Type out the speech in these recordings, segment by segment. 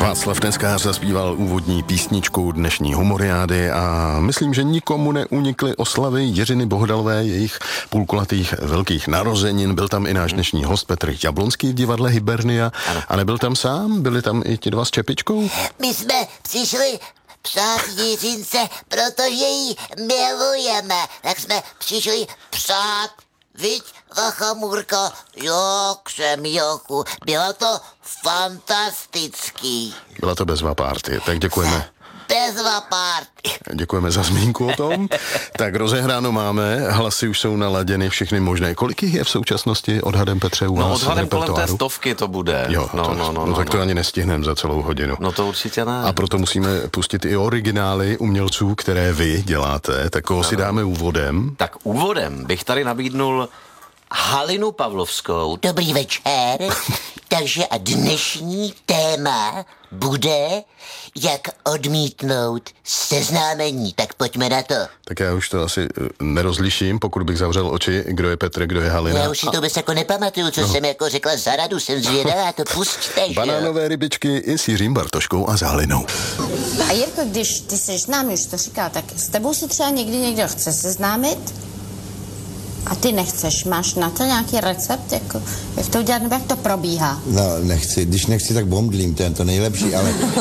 Václav Neskář zaspíval úvodní písničku dnešní humoriády a myslím, že nikomu neunikly oslavy Jiřiny Bohdalové, jejich půlkulatých velkých narozenin. Byl tam i náš dnešní host Petr Jablonský v divadle Hibernia. A nebyl tam sám, byli tam i ti dva s čepičkou. My jsme přišli psát Jiřince, protože ji milujeme. Tak jsme přišli psát, viď, Vachamurko, jak jsem joku. Bylo to fantastický. Byla to bezva party, tak děkujeme. Bezva party. Děkujeme za zmínku o tom. Tak rozehráno máme, hlasy už jsou naladěny všechny možné. Kolik jich je v současnosti odhadem, Petře, u vás? Odhadem kolem té 100 to bude. Jo, tak to ani nestihneme za celou hodinu. No to určitě ne. A proto musíme pustit i originály umělců, které vy děláte. Tak koho si dáme úvodem? Tak úvodem bych tady nabídnul Halinu Pavlovskou. Dobrý večer. Takže a dnešní téma bude, jak odmítnout seznámení. Tak pojďme na to. Tak já už to asi nerozliším, pokud bych zavřel oči, kdo je Petr, kdo je Halina. Já už si to vůbec jako nepamatuju, co jsem jako řekla za radu, jsem zvědavá, to pusťte, že? Banánové rybičky i s Jiřím Bartoškou a s Halinou. A Jirko, když ty seš známý, už to říkal, tak s tebou si třeba někdy někdo chce seznámit a ty nechceš. Máš na to nějaký recept, jako, jak to udělat, nebo jak to probíhá? No, nechci. Když nechci, tak bomdlím, to je to nejlepší,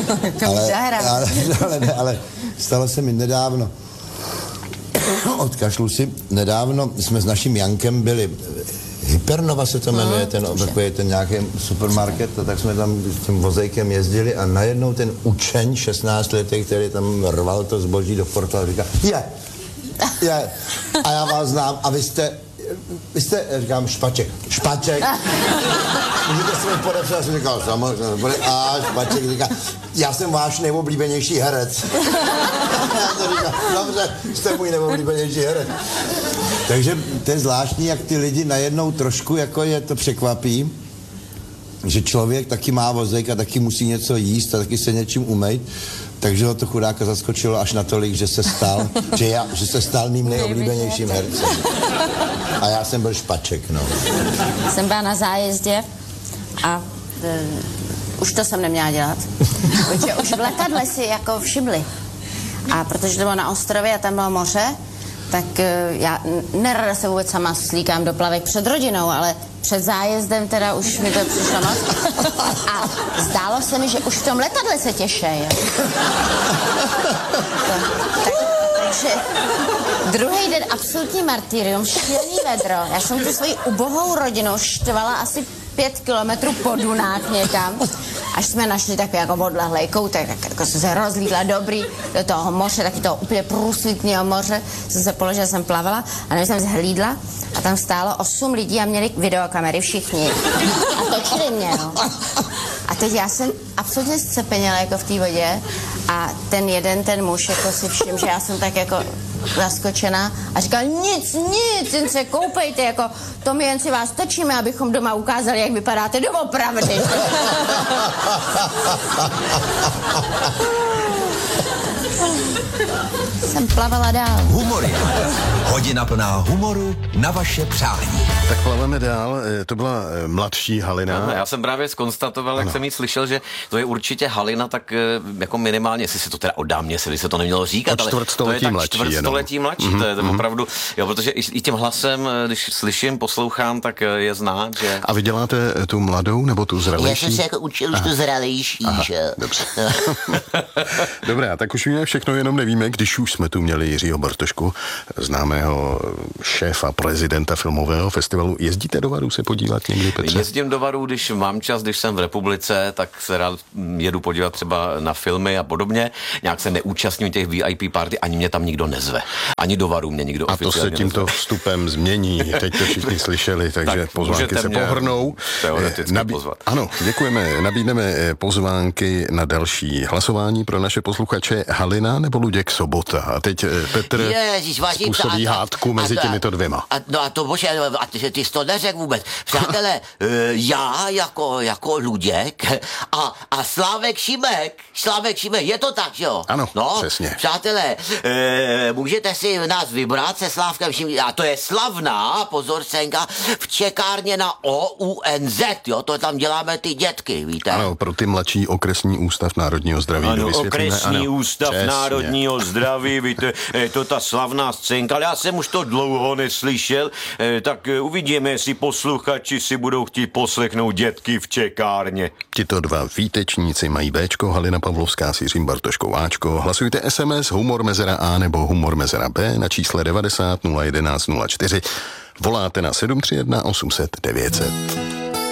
ale stalo se mi nedávno, odkašlu si, nedávno jsme s naším Jankem byli, Hypernova se to jmenuje, ten nějaký supermarket, tak jsme tam s tím vozejkem jezdili a najednou ten učeň 16 letý, který tam rval to zboží do portálu, říká, je, a já vás znám, a vy jste, říkám, Špaček, můžete se mi podepsat, já jsem říkal, samozřejmě, a Špaček říká, já jsem váš nejoblíbenější herec. Já to říkám, dobře, jste můj nejoblíbenější herec. Takže to je zvláštní, jak ty lidi najednou trošku, jako je to překvapí, že člověk taky má vozejk a taky musí něco jíst a taky se něčím umýt. Takže ho to chudáka zaskočilo až natolik, že se stal mým nejoblíbenějším hercem. A já jsem byl Špaček, no. Jsem byla na zájezdě a už to jsem neměla dělat. Protože už v letadle si jako všimli. A protože to bylo na ostrově a tam bylo moře, tak já nerada se vůbec sama slíkám do plavek před rodinou, ale před zájezdem teda už mi to přišlo moc. A zdálo se mi, že už v tom letadle se těšejí. Takže druhý den absolutní martyrium, šílený vedro. Já jsem tu svoji ubohou rodinu štvala asi 5 kilometrů po Dunách někam, až jsme našli takový jako odlehlej koutek, tak jako jsem se rozlídla dobrý do toho moře, taky toho úplně průsvitného moře, jsem se položila, jsem plavala a než jsem zhlídla a tam stálo 8 lidí a měli videokamery všichni a točili mě, no. A teď já jsem absolutně zcepeněla jako v té vodě a ten muž jako si všiml, že já jsem tak jako zaskočená a říkal, nic, jen se koupejte, jako to my jen si vás točíme, abychom doma ukázali, jak vypadáte doopravdy. Jsem plavala dál. Humoriáda. Hodina plná humoru na vaše přání. Tak plaveme dál, to byla mladší Halina. No, já jsem právě zkonstatoval, jak jsem jí slyšel, že to je určitě Halina, tak jako minimálně, jestli si to teda odám mě, se by se to nemělo říkat, ale to je tak čtvrtstoletí mladší, to je opravdu, jo, protože i tím hlasem, když slyším, poslouchám, tak je znát, že... A vy děláte tu mladou nebo tu zralejší? Já jsem se jako učil už tu zralejší, že? Dobře. Dobrá, tak už víme všechno, jenom nevíme, když už jsme tu měli Jiřího Bartošku, známého šéfa, prezidenta filmového festivalu. Jezdíte do Varu se podívat někdy, Petře? Jezdím do Varu, když mám čas, když jsem v republice, tak se rád jedu podívat třeba na filmy a podobně. Nějak se neúčastním těch VIP party, ani mě tam nikdo nezve. Ani do Varu mě nikdo oficiálně nezve. A to se tímto vstupem změní. Teď to všichni slyšeli, takže tak pozvánky se pohrnou. Pozvat. Ano, děkujeme. Nabídneme pozvánky na další hlasování pro naše posluchače. Halina nebo Luděk Sobota? A teď Petr způsobí hádku mezi těmito dvěma. A to bože, ty jsi to neřekl vůbec. Přátelé, já jako Luděk a Slávek Šimek, je to tak, jo? Ano, přesně. Přátelé, můžete si nás vybrat se Slávkem Šimek, a to je slavná, pozor, scénka, v čekárně na OUNZ, jo? To tam děláme ty dětky, víte? Ano, pro ty mladší okresní ústav národního zdraví. Ano, okresní ústav národního zdraví, víte, je to ta slavná scénka, ale já jsem už to dlouho neslyšel, tak uvidíme, jestli posluchači si budou chtít poslechnout dětky v čekárně. Tito dva výtečníci mají Bčko, Halina Pavlovská s Jiřím Bartoškou Ačko. Hlasujte SMS humor mezera A nebo humor mezera B na čísle 90 011 04. Voláte na 731 800 900.